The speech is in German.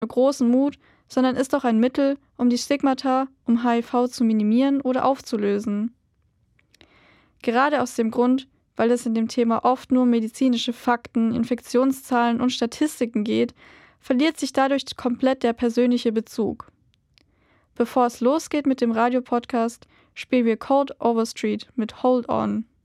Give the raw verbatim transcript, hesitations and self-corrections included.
großen Mut, sondern ist auch ein Mittel, um die Stigmata um H I V zu minimieren oder aufzulösen. Gerade aus dem Grund, weil es in dem Thema oft nur um medizinische Fakten, Infektionszahlen und Statistiken geht, verliert sich dadurch komplett der persönliche Bezug. Bevor es losgeht mit dem Radiopodcast, spielen wir Cold Overstreet mit Hold On.